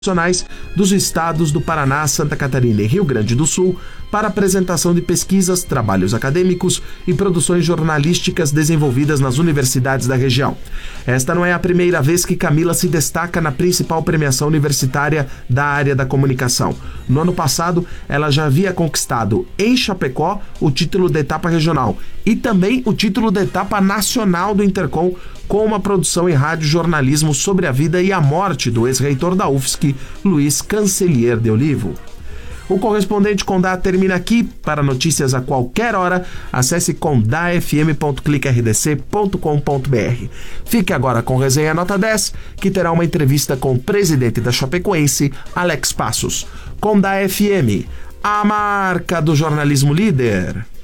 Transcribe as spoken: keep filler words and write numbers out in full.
profissionais dos estados do Paraná, Santa Catarina e Rio Grande do Sul para apresentação de pesquisas, trabalhos acadêmicos e produções jornalísticas desenvolvidas nas universidades da região. Esta não é a primeira vez que Camila se destaca na principal premiação universitária da área da comunicação. No ano passado, ela já havia conquistado em Chapecó o título da etapa regional e também o título da etapa nacional do Intercom, com uma produção em rádio jornalismo sobre a vida e a morte do ex-reitor da U F S C, Luiz Cancelier de Olivo. O correspondente Condá termina aqui. Para notícias a qualquer hora, acesse condá f m ponto clique r d c ponto com ponto b r. Fique agora com Resenha Nota dez, que terá uma entrevista com o presidente da Chapecoense, Alex Passos. Condá F M, a marca do jornalismo líder.